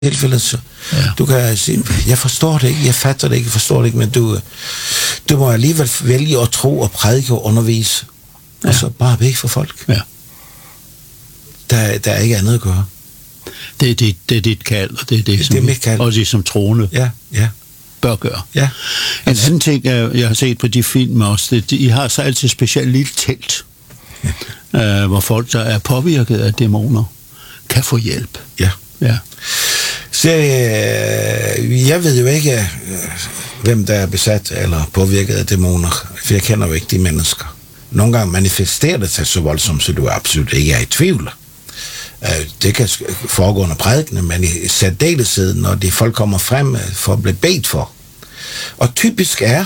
tilfælde, så du kan sige, jeg forstår det ikke, jeg fatter det ikke, jeg forstår det ikke, men du må alligevel vælge at tro og prædike og undervise, og så bare væk for folk. Ja. Der er ikke andet at gøre. Det er dit kald, og det er det, som er mit kald. Også det, som troende bør gøre. Ja. En anden ting, jeg har set på de film også, I har så altid et specielt lille telt, hvor folk, der er påvirket af dæmoner, kan få hjælp. Ja. Ja. Så jeg ved jo ikke, hvem der er besat eller påvirket af dæmoner, for jeg kender jo ikke de mennesker. Nogle gange manifesterer det sig så voldsomt, så du absolut ikke er i tvivl. Det kan foregå under prædikene, men i særdeleshed, når de folk kommer frem for at blive bedt for. Og typisk er,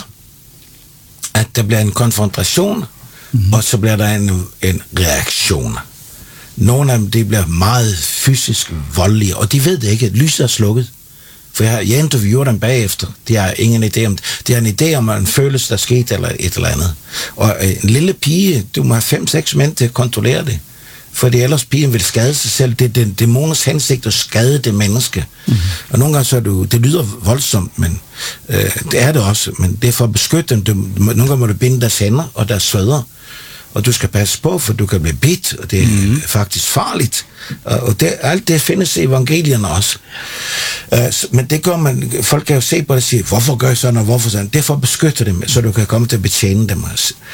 at der bliver en konfrontation, og så bliver der en reaktion. Nogle af dem, de bliver meget fysisk voldelige, og de ved det ikke, at lyset er slukket. For jeg interviewer dem bagefter. De har ingen idé om det. De har en idé om, at en følelse, der skete, eller et eller andet. Og en lille pige, du må have 5-6 mænd til at kontrollere det. Fordi ellers pigen vil skade sig selv. Det er den dæmoners hensigt at skade det menneske. Og nogle gange så det lyder voldsomt, men det er det også. Men det er for at beskytte dem. Nogle gange må du binde deres hænder og deres fødder. Og du skal passe på, for du kan blive bidt, og det er faktisk farligt. Og alt det findes i evangelierne også. Men det gør man, folk kan jo se på det og sige, hvorfor gør jeg sådan, og hvorfor sådan? Det er for at beskytte dem, så du kan komme til at betjene dem.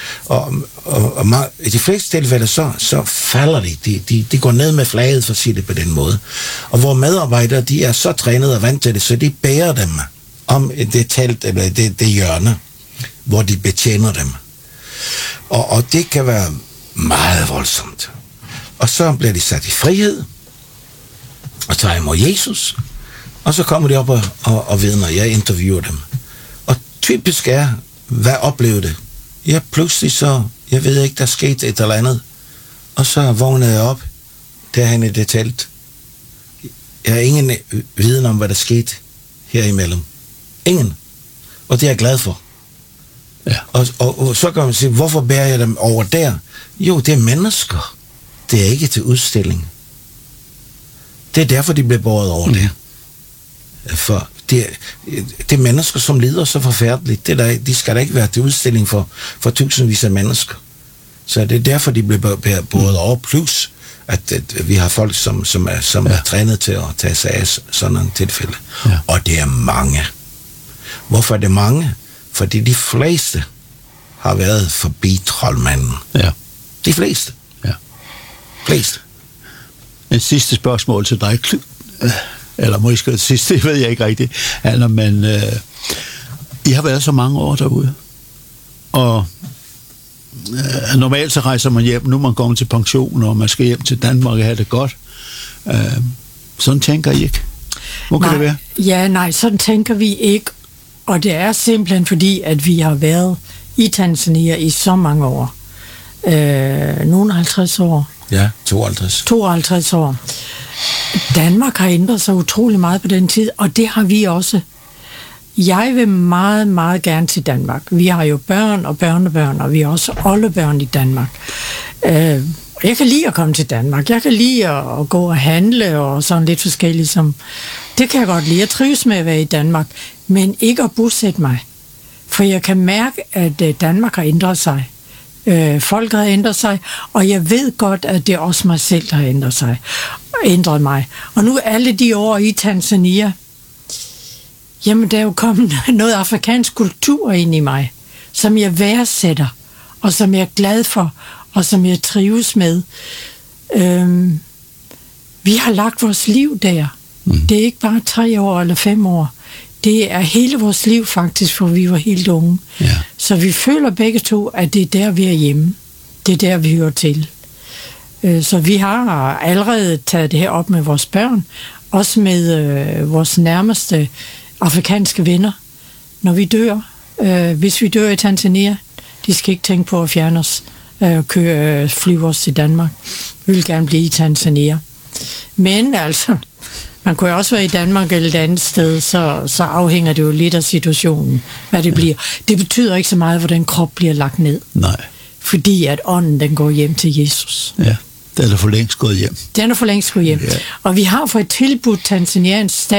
Og i de fleste tilfælde, så falder de går ned med flaget, for at sige det på den måde. Og hvor medarbejdere, de er så trænet og vant til det, så de bærer dem om det telt, eller det hjørne, hvor de betjener dem. Og det kan være meget voldsomt. Og så bliver de sat i frihed, og tager imod Jesus, og så kommer de op og vidner. Jeg interviewer dem. Og typisk er, hvad oplevede det? Ja, pludselig så, jeg ved ikke, der skete et eller andet. Og så vågnede jeg op, derhen i det telt. Jeg har ingen viden om, hvad der skete herimellem. Ingen. Og det er jeg glad for. Ja. Og så kan man sige, hvorfor bærer jeg dem over der? Jo, det er mennesker. Det er ikke til udstilling. Det er derfor, de bliver båret over det. For det er mennesker, som lider så forfærdeligt. De skal da ikke være til udstilling for tusindvis af mennesker. Så det er derfor, de bliver båret over. Plus, at vi har folk, som er trænet til at tage sig af sådan en tilfælde. Ja. Og det er mange. Hvorfor er det mange? Fordi de fleste har været forbi troldmanden. Ja. De fleste. Ja. Fleste. Et sidste spørgsmål til dig, eller måske det sidste, det ved jeg ikke rigtigt, Anna, men I har været så mange år derude, og normalt så rejser man hjem, nu man går til pension, og man skal hjem til Danmark og have det godt. Sådan tænker I ikke? Hvor kan det være? Ja, nej, sådan tænker vi ikke. Og det er simpelthen fordi, at vi har været i Tanzania i så mange år. Nogle 50 år. Ja, 52. 52 år. Danmark har ændret sig utrolig meget på den tid, og det har vi også. Jeg vil meget, meget gerne til Danmark. Vi har jo børn og børnebørn, og vi har også oldebørn i Danmark. Jeg kan lide at komme til Danmark. Jeg kan lide at gå og handle og sådan lidt forskelligt. Det kan jeg godt lide. Jeg trives med at være i Danmark, men ikke at bosætte mig. For jeg kan mærke, at Danmark har ændret sig. Folk har ændret sig, og jeg ved godt, at det er også mig selv, der har ændret mig. Og nu alle de år i Tanzania, jamen der er jo kommet noget afrikansk kultur ind i mig, som jeg værdsætter, og som jeg er glad for, og som jeg trives med. Vi har lagt vores liv der. Det er ikke bare 3 år eller 5 år. Det er hele vores liv faktisk, for vi var helt unge. Ja. Så vi føler begge to, at det er der, vi er hjemme. Det er der, vi hører til. Så vi har allerede taget det her op med vores børn, også med vores nærmeste afrikanske venner. Når vi dør, hvis vi dør i Tanzania, de skal ikke tænke på at fjerne os, flyve os til Danmark. Vi vil gerne blive i Tanzania. Men altså, man kunne jo også være i Danmark eller et andet sted, så afhænger det jo lidt af situationen, hvad det bliver. Det betyder ikke så meget, hvordan krop bliver lagt ned. Nej. Fordi at ånden, den går hjem til Jesus. Ja. Den er for længst gået hjem. Den er for længst gået hjem. Ja. Og vi har fået tilbudt tanzaniansk